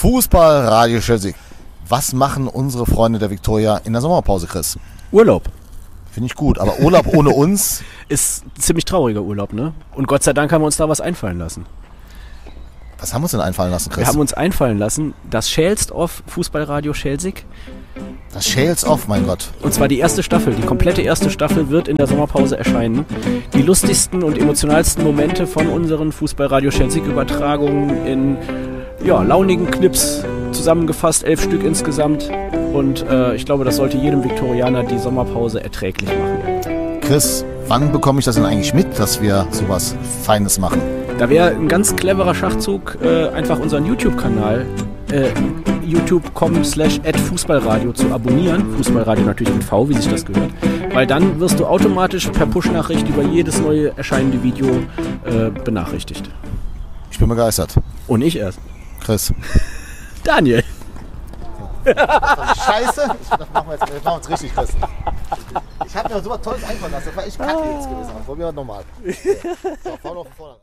Fußball Radio Chelsea. Was machen unsere Freunde der Viktoria in der Sommerpause, Chris? Urlaub. Finde ich gut, aber Urlaub ohne uns ist ein ziemlich trauriger Urlaub, ne? Und Gott sei Dank haben wir uns da was einfallen lassen. Was haben wir uns denn einfallen lassen, Chris? Wir haben uns einfallen lassen, das Schälst-Off Fußballradio Schelsig. Das Schälst-Off, mein Gott. Und zwar die erste Staffel. Die komplette erste Staffel wird in der Sommerpause erscheinen. Die lustigsten und emotionalsten Momente von unseren Fußballradio Schelsig-Übertragungen in launigen Clips zusammengefasst, 11 Stück insgesamt. Und ich glaube, das sollte jedem Viktorianer die Sommerpause erträglich machen. Chris, wann bekomme ich das denn eigentlich mit, dass wir sowas Feines machen? Da wäre ein ganz cleverer Schachzug, einfach unseren YouTube-Kanal youtube.com/@fußballradio zu abonnieren. Fußballradio natürlich mit V, wie sich das gehört. Weil dann wirst du automatisch per Push-Nachricht über jedes neue erscheinende Video benachrichtigt. Ich bin begeistert. Und ich erst. Chris. Daniel. Scheiße. Das machen wir jetzt richtig, Chris. Ich habe mir so was Tolles einfallen lassen. Das war echt kacke jetzt gewesen. Probieren wir nochmal. So, vorne auf den Vordergrund.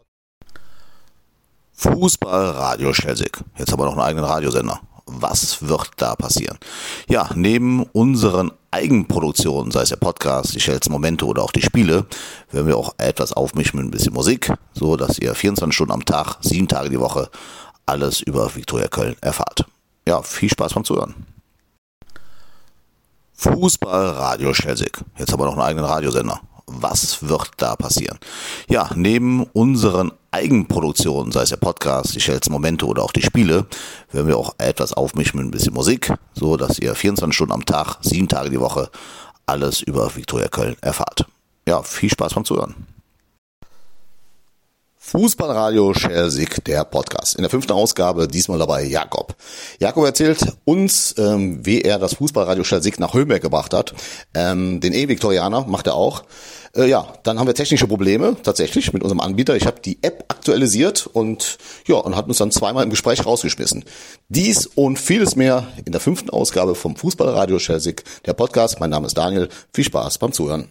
Fußball Radio Schelsig. Jetzt haben wir noch einen eigenen Radiosender. Was wird da passieren? Ja, neben unseren Eigenproduktionen, sei es der Podcast, die Schels Momente oder auch die Spiele, werden wir auch etwas aufmischen mit ein bisschen Musik, so dass ihr 24 Stunden am Tag, 7 Tage die Woche alles über Viktoria Köln erfahrt. Ja, viel Spaß beim Zuhören. Fußball Radio Schelsig. Jetzt haben wir noch einen eigenen Radiosender. Was wird da passieren? Ja, neben unseren Eigenproduktionen, sei es der Podcast, die Schels Momente oder auch die Spiele, werden wir auch etwas aufmischen mit ein bisschen Musik, so dass ihr 24 Stunden am Tag, 7 Tage die Woche alles über Viktoria Köln erfahrt. Ja, viel Spaß beim Zuhören. Fußballradio Schelsig, der Podcast. In der 5. Ausgabe, diesmal dabei Jakob. Jakob erzählt uns, wie er das Fußballradio Schelsig nach Höhenberg gebracht hat. Den E-Viktorianer macht er auch. Dann haben wir technische Probleme, tatsächlich, mit unserem Anbieter. Ich habe die App aktualisiert und hat uns dann zweimal im Gespräch rausgeschmissen. Dies und vieles mehr in der 5. Ausgabe vom Fußballradio Schelsig, der Podcast. Mein Name ist Daniel. Viel Spaß beim Zuhören.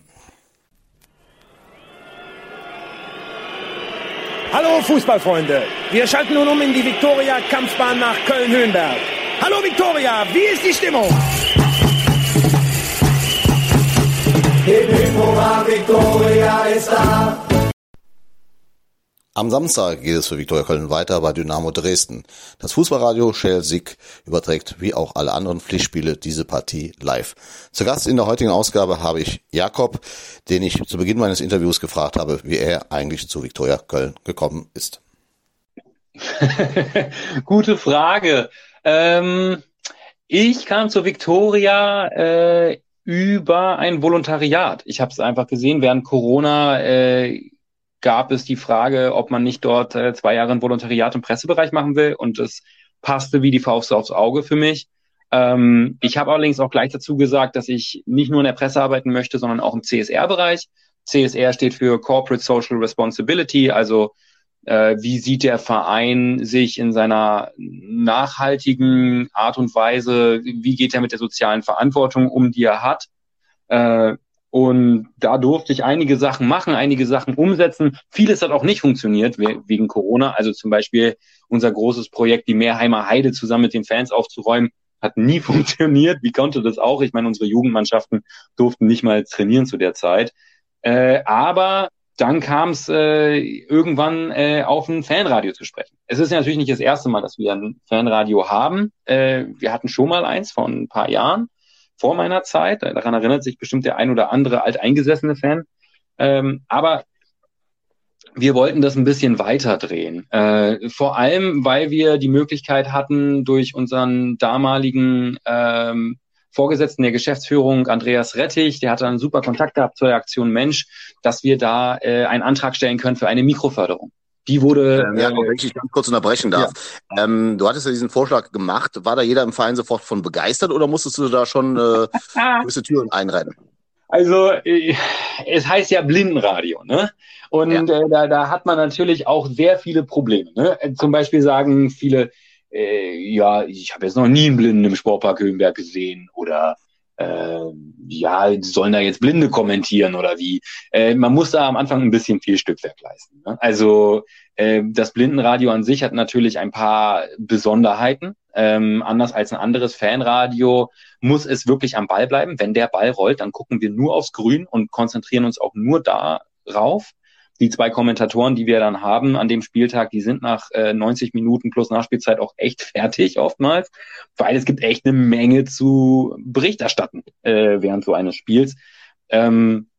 Hallo Fußballfreunde, wir schalten nun um in die Viktoria-Kampfbahn nach Köln-Höhenberg. Hallo Viktoria, wie ist die Stimmung? Hip hip hurra, Viktoria ist da. Am Samstag geht es für Viktoria Köln weiter bei Dynamo Dresden. Das Fußballradio Schelsig überträgt wie auch alle anderen Pflichtspiele diese Partie live. Zu Gast in der heutigen Ausgabe habe ich Jakob, den ich zu Beginn meines Interviews gefragt habe, wie er eigentlich zu Viktoria Köln gekommen ist. Gute Frage. Ich kam zu Viktoria über ein Volontariat. Ich habe es einfach gesehen, während Corona gab es die Frage, ob man nicht dort 2 Jahre ein Volontariat im Pressebereich machen will, und es passte wie die Faust aufs Auge für mich. Ich habe allerdings auch gleich dazu gesagt, dass ich nicht nur in der Presse arbeiten möchte, sondern auch im CSR-Bereich. CSR steht für Corporate Social Responsibility, also wie sieht der Verein sich in seiner nachhaltigen Art und Weise, wie geht er mit der sozialen Verantwortung um, die er hat. Und da durfte ich einige Sachen machen, einige Sachen umsetzen. Vieles hat auch nicht funktioniert wegen Corona. Also zum Beispiel unser großes Projekt, die Meerheimer Heide zusammen mit den Fans aufzuräumen, hat nie funktioniert. Wie konnte das auch? Ich meine, unsere Jugendmannschaften durften nicht mal trainieren zu der Zeit. Aber dann kam es irgendwann auf ein Fanradio zu sprechen. Es ist ja natürlich nicht das erste Mal, dass wir ein Fanradio haben. Wir hatten schon mal eins vor ein paar Jahren, vor meiner Zeit. Daran erinnert sich bestimmt der ein oder andere alteingesessene Fan. Aber wir wollten das ein bisschen weiter drehen. Vor allem, weil wir die Möglichkeit hatten, durch unseren damaligen Vorgesetzten der Geschäftsführung, Andreas Rettich, der hatte einen super Kontakt gehabt zur Aktion Mensch, dass wir da einen Antrag stellen können für eine Mikroförderung. Die wurde... Wenn ich ganz kurz unterbrechen darf. Ja. Du hattest ja diesen Vorschlag gemacht. War da jeder im Verein sofort von begeistert oder musstest du da schon gewisse Türen einrennen? Also es heißt ja Blindenradio, ne? Und da hat man natürlich auch sehr viele Probleme. Ne? Zum Beispiel sagen viele, ich habe jetzt noch nie einen Blinden im Sportpark Höhenberg gesehen, oder sollen da jetzt Blinde kommentieren oder wie? Man muss da am Anfang ein bisschen viel Stückwerk leisten. Ne? Also das Blindenradio an sich hat natürlich ein paar Besonderheiten. Anders als ein anderes Fanradio muss es wirklich am Ball bleiben. Wenn der Ball rollt, dann gucken wir nur aufs Grün und konzentrieren uns auch nur darauf. Die 2 Kommentatoren, die wir dann haben an dem Spieltag, die sind nach 90 Minuten plus Nachspielzeit auch echt fertig oftmals, weil es gibt echt eine Menge zu berichterstatten während so eines Spiels.